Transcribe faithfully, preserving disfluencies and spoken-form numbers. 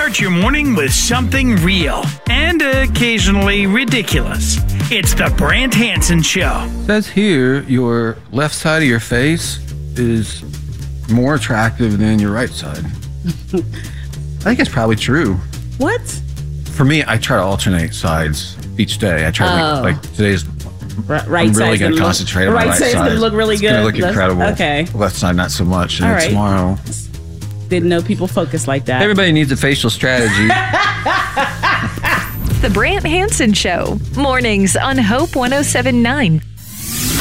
Start your morning with something real and occasionally ridiculous. It's the Brant Hansen Show. It says here your left side of your face is more attractive than your right side. I think it's probably true. What? For me, I try to alternate sides each day. I try to Oh. make, like today's. R- right I'm really side's going to look- concentrate on right my right side's side. gonna look really it's good. It's going to look That's- incredible. okay. Left side, not so much. And All then right. tomorrow. Didn't know people focus like that. Everybody needs a facial strategy. The Brant Hansen Show. Mornings on Hope one oh seven point nine.